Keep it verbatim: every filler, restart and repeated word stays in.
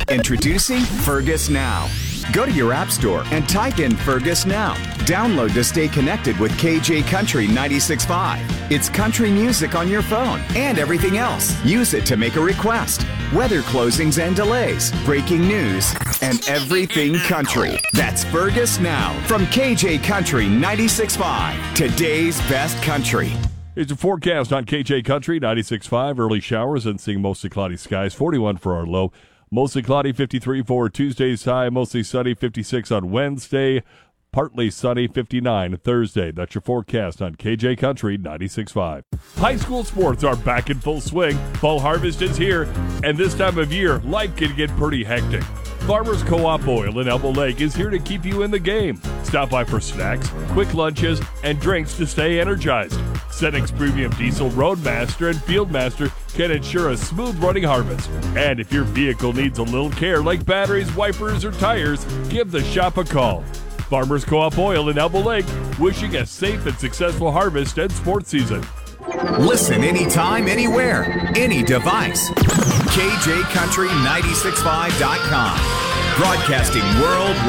Introducing Fergus Now. Go to your app store and type in Fergus Now. Download to stay connected with K J Country ninety-six point five. It's country music on your phone and everything else. Use it to make a request. Weather closings and delays, breaking news, and everything country. That's Fergus Now from K J Country ninety-six point five. Today's best country. Here's a forecast on K J Country ninety-six point five. Early showers and seeing mostly cloudy skies. forty-one for our low. Mostly cloudy, fifty-three for Tuesday's high. Mostly sunny, fifty-six on Wednesday. Partly sunny, fifty-nine Thursday. That's your forecast on K J Country ninety-six point five. High school sports are back in full swing. Fall harvest is here, and this time of year, life can get pretty hectic. Farmers Co-op Oil in Elbow Lake is here to keep you in the game. Stop by for snacks, quick lunches, and drinks to stay energized. Senex Premium Diesel Roadmaster and Fieldmaster can ensure a smooth running harvest. And if your vehicle needs a little care like batteries, wipers, or tires, give the shop a call. Farmers Co-op Oil in Elbow Lake, wishing a safe and successful harvest and sports season. Listen anytime, anywhere, any device. K J Country ninety-six point five dot com. Broadcasting worldwide.